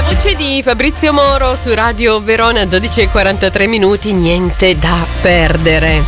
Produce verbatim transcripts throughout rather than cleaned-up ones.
Voce di Fabrizio Moro su Radio Verona, dodici e quarantatré minuti, niente da perdere.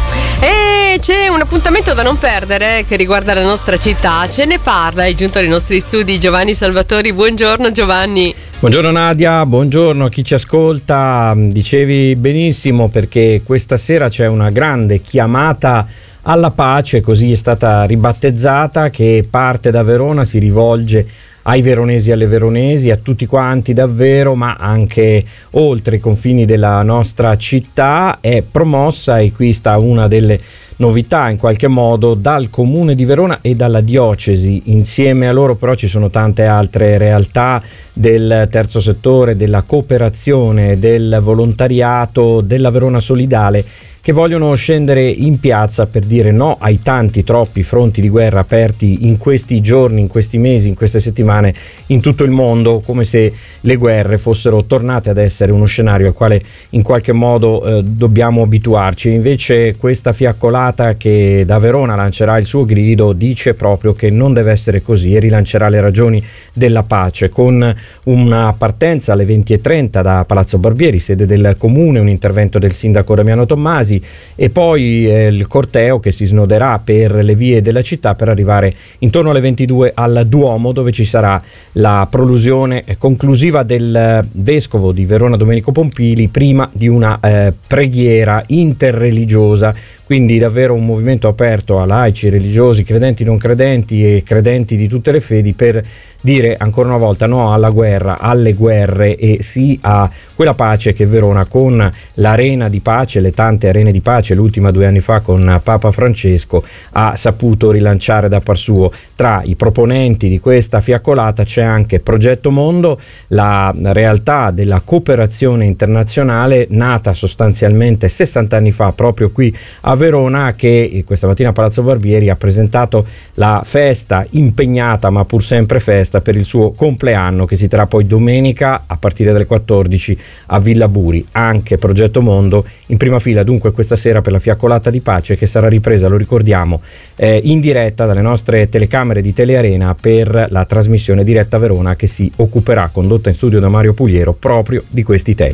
E c'è un appuntamento da non perdere che riguarda la nostra città, ce ne parla, è giunto ai nostri studi Giovanni Salvatori. Buongiorno Giovanni. Buongiorno Nadia, buongiorno a chi ci ascolta. Dicevi benissimo, perché questa sera c'è una grande chiamata alla pace, così è stata ribattezzata, che parte da Verona, si rivolge ai veronesi e alle veronesi, a tutti quanti davvero, ma anche oltre i confini della nostra città. È promossa, e qui sta una delle novità in qualche modo, dal Comune di Verona e dalla Diocesi. Insieme a loro però ci sono tante altre realtà del terzo settore, della cooperazione, del volontariato, della Verona Solidale, che vogliono scendere in piazza per dire no ai tanti, troppi fronti di guerra aperti in questi giorni, in questi mesi, in queste settimane in tutto il mondo, come se le guerre fossero tornate ad essere uno scenario al quale in qualche modo eh, dobbiamo abituarci. Invece questa fiaccolata che da Verona lancerà il suo grido dice proprio che non deve essere così e rilancerà le ragioni della pace, con una partenza alle venti e trenta da Palazzo Barbieri, sede del Comune, un intervento del sindaco Damiano Tommasi, e poi eh, il corteo che si snoderà per le vie della città per arrivare intorno alle ventidue al Duomo, dove ci sarà la prolusione conclusiva del vescovo di Verona Domenico Pompili prima di una eh, preghiera interreligiosa. Quindi davvero un movimento aperto a laici, religiosi, credenti, non credenti e credenti di tutte le fedi, per dire ancora una volta no alla guerra, alle guerre, e sì a quella pace che Verona, con l'arena di pace, le tante arene di pace, l'ultima due anni fa con Papa Francesco, ha saputo rilanciare da par suo. Tra i proponenti di questa fiaccolata c'è anche Progetto Mondo, la realtà della cooperazione internazionale nata sostanzialmente sessanta anni fa proprio qui a Verona, che questa mattina a Palazzo Barbieri ha presentato la festa impegnata ma pur sempre festa per il suo compleanno, che si terrà poi domenica a partire dalle quattordici a Villa Buri. Anche Progetto Mondo in prima fila dunque questa sera per la fiaccolata di pace, che sarà ripresa, lo ricordiamo, eh, in diretta dalle nostre telecamere di Telearena per la trasmissione Diretta Verona, che si occuperà, condotta in studio da Mario Pugliero, proprio di questi temi.